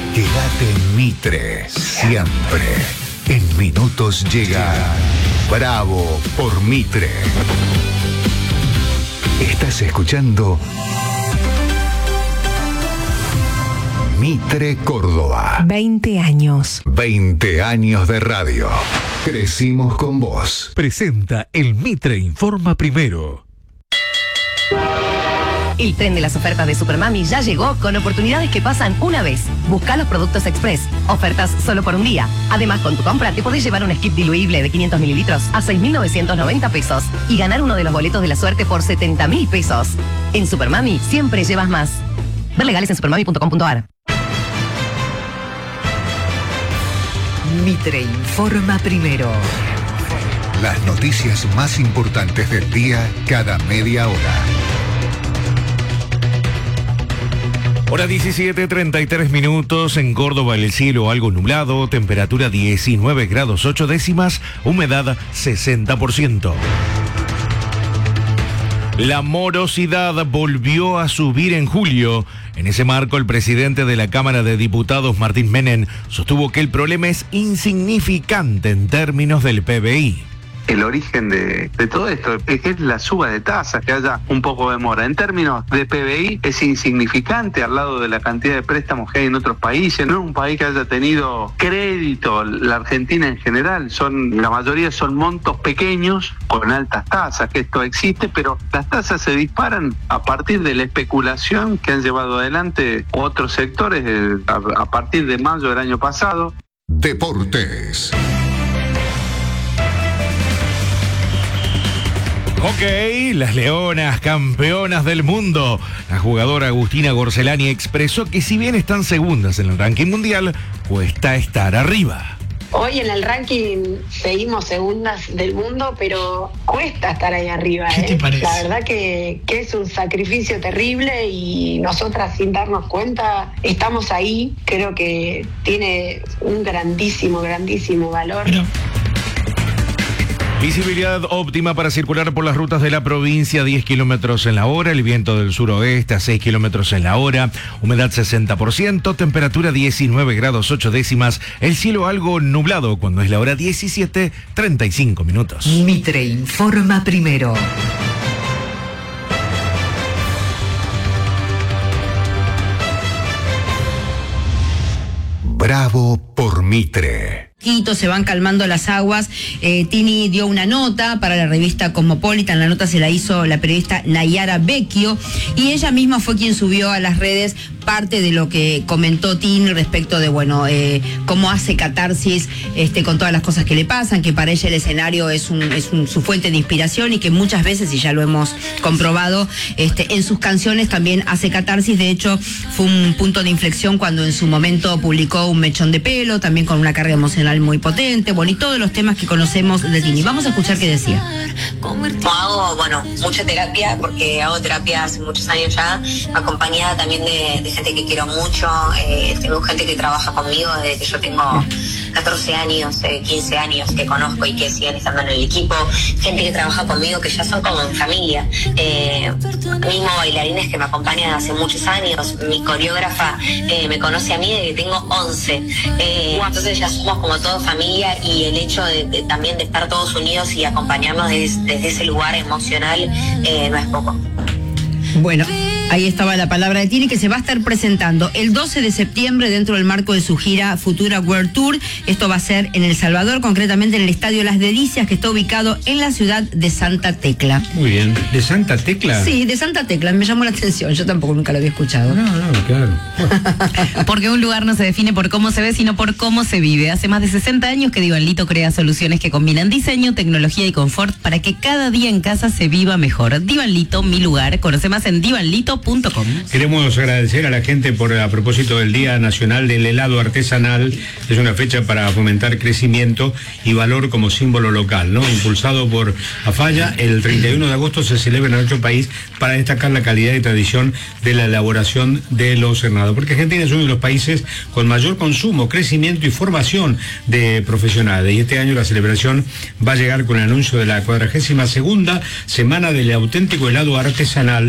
Quédate en Mitre, siempre. En minutos llega Bravo por Mitre. Estás escuchando Mitre Córdoba. 20 años. 20 años de radio. Crecimos con vos. Presenta el Mitre Informa Primero. El tren de las ofertas de Supermami ya llegó con oportunidades que pasan una vez. Busca los productos Express. Ofertas solo por un día. Además, con tu compra te podés llevar un skip diluible de 500 mililitros a 6.990 pesos y ganar uno de los boletos de la suerte por 70.000 pesos. En Supermami siempre llevas más. Ver legales en supermami.com.ar. Mitre Informa Primero. Las noticias más importantes del día cada media hora. Hora 17:33 en Córdoba, el cielo algo nublado, temperatura 19 grados 8 décimas, humedad 60%. La morosidad volvió a subir en julio. En ese marco, el presidente de la Cámara de Diputados, Martín Menem, sostuvo que el problema es insignificante en términos del PBI. El origen de todo esto es la suba de tasas, que haya un poco de mora. En términos de PBI es insignificante al lado de la cantidad de préstamos que hay en otros países. No es un país que haya tenido crédito, la Argentina en general, la mayoría son montos pequeños con altas tasas, que esto existe, pero las tasas se disparan a partir de la especulación que han llevado adelante otros sectores a partir de mayo del año pasado. Deportes. Ok, las Leonas, campeonas del mundo. La jugadora Agustina Gorcelani expresó que si bien están segundas en el ranking mundial, cuesta estar arriba. Hoy en el ranking seguimos segundas del mundo, pero cuesta estar ahí arriba. ¿Qué te parece? La verdad que es un sacrificio terrible y nosotras sin darnos cuenta estamos ahí. Creo que tiene un grandísimo valor. Pero... Visibilidad óptima para circular por las rutas de la provincia, 10 kilómetros en la hora, el viento del suroeste a 6 kilómetros en la hora, humedad 60%, temperatura 19 grados 8 décimas, el cielo algo nublado cuando es la hora 17:35 minutos. Mitre Informa Primero. Bravo por Mitre. Se van calmando las aguas. Tini dio una nota para la revista Cosmopolitan. La nota se la hizo la periodista Nayara Vecchio y ella misma fue quien subió a las redes parte de lo que comentó Tini respecto de cómo hace catarsis con todas las cosas que le pasan, que para ella el escenario es su fuente de inspiración y que muchas veces, y ya lo hemos comprobado, en sus canciones también hace catarsis. De hecho, fue un punto de inflexión cuando en su momento publicó Un mechón de pelo, también con una carga emocional muy potente, y todos los temas que conocemos de Tini. Vamos a escuchar qué decía. Hago, mucha terapia, porque hago terapia hace muchos años ya, acompañada también de gente que quiero mucho. Tengo gente que trabaja conmigo desde que yo tengo 14 años, 15 años, que conozco y que siguen estando en el equipo. Gente que trabaja conmigo que ya son como en familia. Mismo bailarines que me acompañan hace muchos años. Mi coreógrafa me conoce a mí desde que tengo 11. Entonces ya somos como toda familia, y el hecho de también de estar todos unidos y acompañarnos desde ese lugar emocional no es poco. Bueno, ahí estaba la palabra de Tini, que se va a estar presentando el 12 de septiembre dentro del marco de su gira Futura World Tour. Esto va a ser en El Salvador, concretamente en el Estadio Las Delicias, que está ubicado en la ciudad de Santa Tecla. Muy bien. ¿De Santa Tecla? Sí, de Santa Tecla. Me llamó la atención. Yo tampoco nunca lo había escuchado. No, claro. Porque un lugar no se define por cómo se ve, sino por cómo se vive. Hace más de 60 años que Divan Lito crea soluciones que combinan diseño, tecnología y confort para que cada día en casa se viva mejor. Divan Lito, mi lugar. Conoce más en divanlito.com. Queremos agradecer a la gente a propósito del Día Nacional del Helado Artesanal. Es una fecha para fomentar crecimiento y valor como símbolo local, ¿no? Impulsado por AFAYA, el 31 de agosto se celebra en nuestro país para destacar la calidad y tradición de la elaboración de los helados, porque Argentina es uno de los países con mayor consumo, crecimiento y formación de profesionales. Y este año la celebración va a llegar con el anuncio de la 42ª Semana del Auténtico Helado Artesanal